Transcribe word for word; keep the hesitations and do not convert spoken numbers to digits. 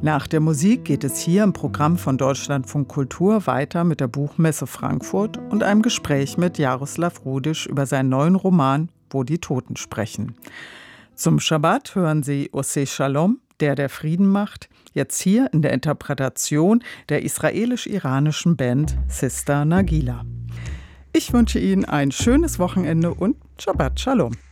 Nach der Musik geht es hier im Programm von Deutschlandfunk Kultur weiter mit der Buchmesse Frankfurt und einem Gespräch mit Jaroslav Rudisch über seinen neuen Roman »Wo die Toten sprechen«. Zum Schabbat hören Sie Oseh Shalom, der der Frieden macht, jetzt hier in der Interpretation der israelisch-iranischen Band Sister Nagila. Ich wünsche Ihnen ein schönes Wochenende und Shabbat Shalom.